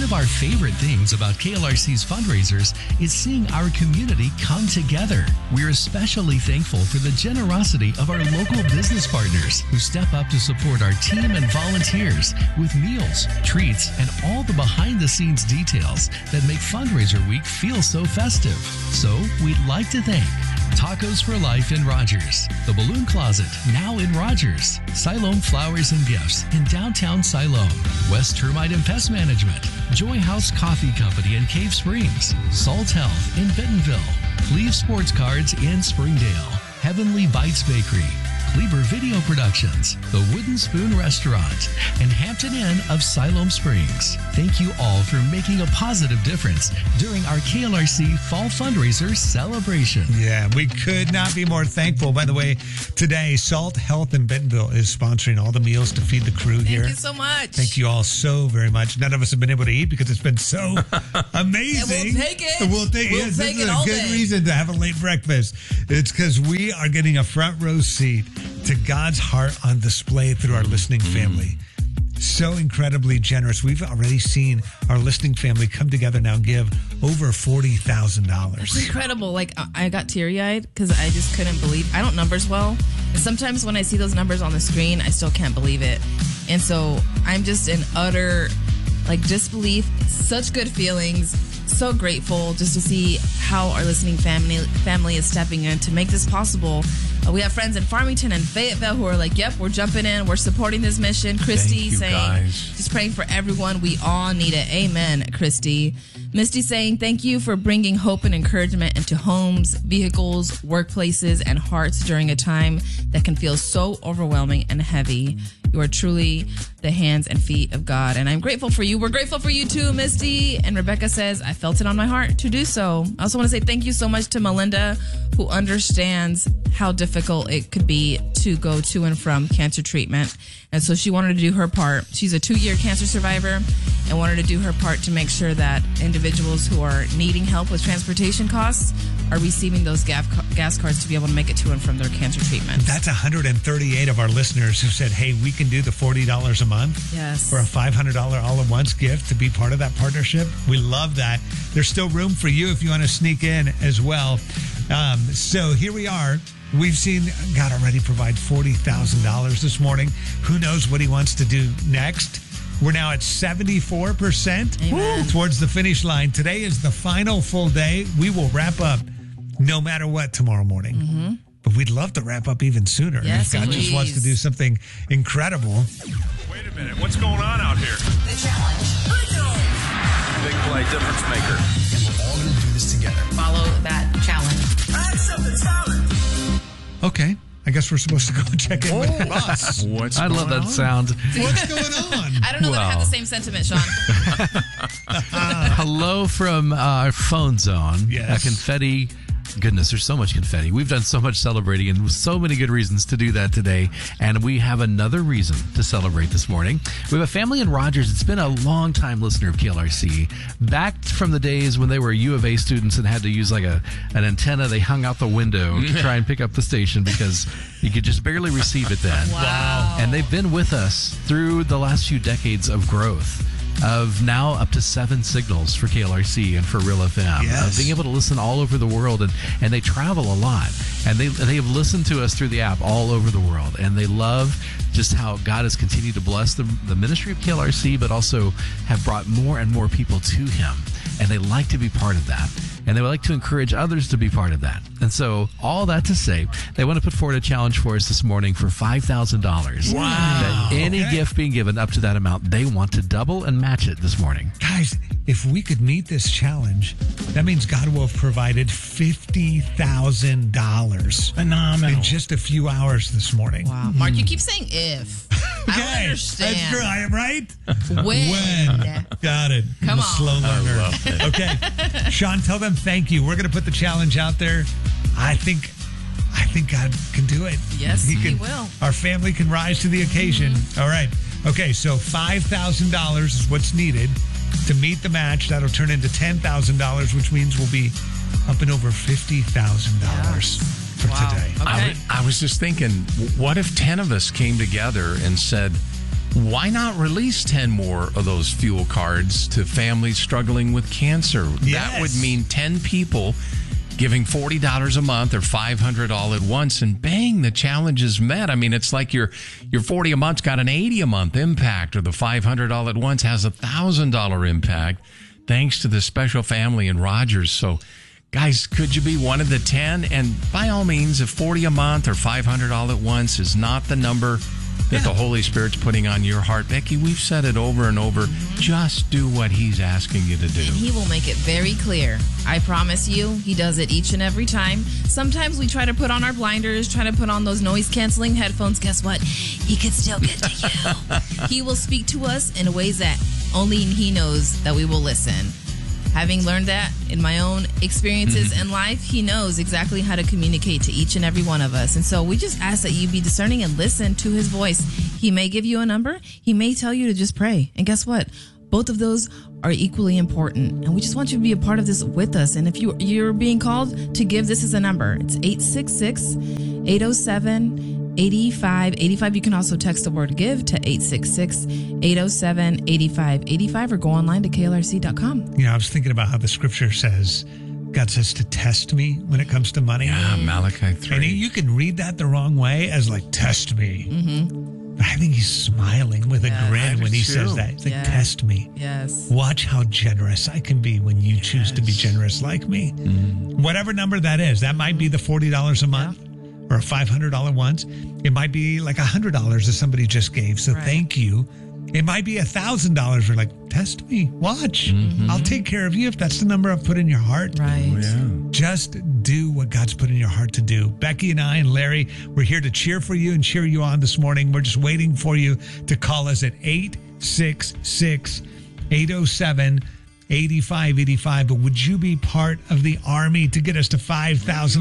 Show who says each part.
Speaker 1: of our favorite things about KLRC's fundraisers is seeing our community come together. We're especially thankful for the generosity of our local business partners who step up to support our team and volunteers with meals, treats, and all the behind-the-scenes details that make Fundraiser Week feel so festive. So we'd like to thank Tacos for Life in Rogers, The Balloon Closet, now in Rogers, Siloam Flowers and Gifts in downtown Siloam, West Termite and Pest Management, Joy House Coffee Company in Cave Springs, Salt Health in Bentonville, Cleve Sports Cards in Springdale, Heavenly Bites Bakery, Kleber Video Productions, The Wooden Spoon Restaurant, and Hampton Inn of Siloam Springs. Thank you all for making a positive difference during our KLRC Fall Fundraiser celebration.
Speaker 2: Yeah, we could not be more thankful. By the way, today, Salt Health in Bentonville is sponsoring all the meals to feed the crew here.
Speaker 3: Thank you so much.
Speaker 2: Thank you all so very much. None of us have been able to eat because it's been so amazing.
Speaker 3: And we'll take it.
Speaker 2: We'll take it. This is a good
Speaker 3: day.
Speaker 2: reason to have a late breakfast. It's because we are getting a front row seat to God's heart on display through our listening family. So incredibly generous. We've already seen our listening family come together now and give over $40,000.
Speaker 3: It's incredible. Like, I got teary-eyed because I just couldn't believe. I don't numbers well. And sometimes when I see those numbers on the screen, I still can't believe it. And so I'm just in utter, disbelief. Such good feelings. So grateful just to see how our listening family is stepping in to make this possible. We have friends in Farmington and Fayetteville who are like, yep, we're jumping in. We're supporting this mission. Christy saying, just praying for everyone. We all need it. Amen, Christy. Misty saying, thank you for bringing hope and encouragement into homes, vehicles, workplaces, and hearts during a time that can feel so overwhelming and heavy. You are truly the hands and feet of God. And I'm grateful for you. We're grateful for you too, Misty. And Rebecca says, I felt it on my heart to do so. I also want to say thank you so much to Melinda, who understands how difficult it could be to go to and from cancer treatment. And so she wanted to do her part. She's a 2-year cancer survivor and wanted to do her part to make sure that individuals who are needing help with transportation costs are receiving those gas cards to be able to make it to and from their cancer treatment.
Speaker 2: That's 138 of our listeners who said, hey, we can do the $40 a month.
Speaker 3: Yes.
Speaker 2: For a $500 all-at-once gift to be part of that partnership. We love that. There's still room for you if you want to sneak in as well. So here we are. We've seen God already provide $40,000 this morning. Who knows what he wants to do next? We're now at 74% towards the finish line. Today is the final full day. We will wrap up no matter what tomorrow morning. Mm-hmm. But we'd love to wrap up even sooner.
Speaker 3: Yes,
Speaker 2: if God just wants to do something incredible.
Speaker 4: Wait a minute. What's going on out here?
Speaker 5: The challenge.
Speaker 4: Big play difference maker.
Speaker 1: And we're all going to do this together.
Speaker 3: Follow that challenge.
Speaker 5: Accept the challenge.
Speaker 2: Okay. I guess we're supposed to go check in with us.
Speaker 4: What's
Speaker 6: I
Speaker 4: going
Speaker 6: love that
Speaker 4: on?
Speaker 6: sound.
Speaker 2: What's going on?
Speaker 3: I don't know that I have the same sentiment, Sean.
Speaker 6: Hello from our phone zone.
Speaker 2: Yes.
Speaker 6: Confetti. Goodness, there's so much confetti. We've done so much celebrating and so many good reasons to do that today. And we have another reason to celebrate this morning. We have a family in Rogers. It's been a long-time listener of KLRC. Back from the days when they were U of A students and had to use an antenna they hung out the window to try and pick up the station because you could just barely receive it then.
Speaker 3: Wow.
Speaker 6: And they've been with us through the last few decades of growth. Of now up to 7 signals for KLRC and for Real FM.
Speaker 2: Yes.
Speaker 6: Being able to listen all over the world. And they travel a lot. And they have listened to us through the app all over the world. And they love just how God has continued to bless the ministry of KLRC, but also have brought more and more people to him. And they like to be part of that. And they would like to encourage others to be part of that. And so all that to say, they want to put forward a challenge for us this morning for $5,000.
Speaker 2: Wow.
Speaker 6: That any gift being given up to that amount, they want to double and match it this morning.
Speaker 2: Guys, if we could meet this challenge, that means God will have provided $50,000.
Speaker 4: Phenomenal.
Speaker 2: In just a few hours this morning.
Speaker 3: Wow. Mark, you keep saying if. I don't understand.
Speaker 2: That's true. I am right.
Speaker 3: When?
Speaker 2: Got it.
Speaker 3: Come
Speaker 2: I'm a
Speaker 3: on.
Speaker 2: slow learner.
Speaker 4: love it.
Speaker 2: Okay. Sean, tell them thank you. We're going to put the challenge out there. I think God can do it.
Speaker 3: Yes, he
Speaker 2: can,
Speaker 3: will.
Speaker 2: Our family can rise to the occasion.
Speaker 3: Mm-hmm.
Speaker 2: All right. Okay, so $5,000 is what's needed to meet the match. That'll turn into $10,000, which means we'll be up and over $50,000 for today.
Speaker 3: Okay.
Speaker 4: I was just thinking, what if 10 of us came together and said,
Speaker 7: why not release 10 more of those fuel cards to families struggling with cancer? That would mean 10 people giving $40 a month or $500 all at once, and bang, the challenge is met. I mean, it's like your $40 a month's got an $80 a month impact, or the $500 all at once has a $1,000 impact, thanks to the special family in Rogers. So, guys, could you be one of the 10? And by all means, if 40 a month or 500 all at once is not the number that the Holy Spirit's putting on your heart, Becky, we've said it over and over. Just do what He's asking you to do.
Speaker 3: And He will make it very clear. I promise you, He does it each and every time. Sometimes we try to put on our blinders, try to put on those noise-canceling headphones. Guess what? He could still get to you. He will speak to us in ways that only He knows that we will listen. Having learned that in my own experiences in life, He knows exactly how to communicate to each and every one of us. And so we just ask that you be discerning and listen to His voice. He may give you a number. He may tell you to just pray. And guess what? Both of those are equally important. And we just want you to be a part of this with us. And if you're being called to give, this is a number. It's 866-807-8585. You can also text the word give to 866-807-8585 or go online to klrc.com.
Speaker 2: You know, I was thinking about how the scripture says, God says to test me when it comes to money.
Speaker 7: Yeah, Malachi 3.
Speaker 2: And you can read that the wrong way as like, test me. But I think He's smiling with a grin when He says that. It's like, test me.
Speaker 3: Yes.
Speaker 2: Watch how generous I can be when you choose to be generous like me. Whatever number that is, that might be the $40 a month. Or a $500 once. It might be like $100 that somebody just gave. So thank you. It might be $1,000. We're like, test me, watch. I'll take care of you if that's the number I've put in your heart.
Speaker 3: Right.
Speaker 2: Just do what God's put in your heart to do. Becky and I and Larry, we're here to cheer for you and cheer you on this morning. We're just waiting for you to call us at 866-807-8585. But would you be part of the army to get us to 5,000?